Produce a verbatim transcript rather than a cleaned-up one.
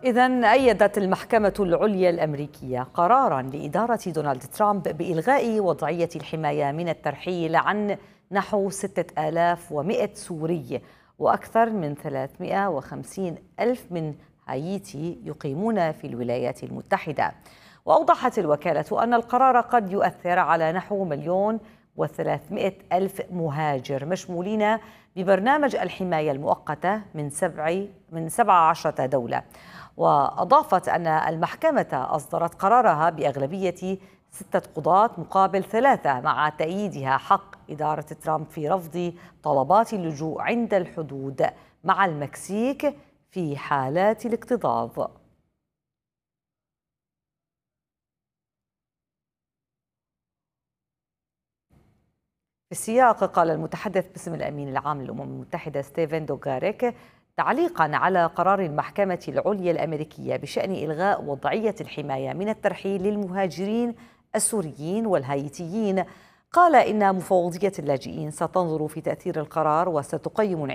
إذن أيدت المحكمة العليا الأمريكية قراراً لإدارة دونالد ترامب بإلغاء وضعية الحماية من الترحيل عن نحو ستة آلاف ومئة سوري وأكثر من ثلاثمئة وخمسين ألف من هايتي يقيمون في الولايات المتحدة. وأوضحت الوكالة أن القرار قد يؤثر على نحو مليون وثلاثمئة ألف مهاجر مشمولين ببرنامج الحماية المؤقتة من سبع من سبع عشرة دولة. وأضافت أن المحكمة أصدرت قرارها بأغلبية ستة قضاة مقابل ثلاثة، مع تأييدها حق إدارة ترامب في رفض طلبات اللجوء عند الحدود مع المكسيك في حالات الاكتظاظ. في السياق، قال المتحدث باسم الأمين العام للأمم المتحدة ستيفن دوغاريك تعليقا على قرار المحكمة العليا الأمريكية بشأن إلغاء وضعية الحماية من الترحيل للمهاجرين السوريين والهايتيين، قال إن مفوضية اللاجئين ستنظر في تأثير القرار وستقيم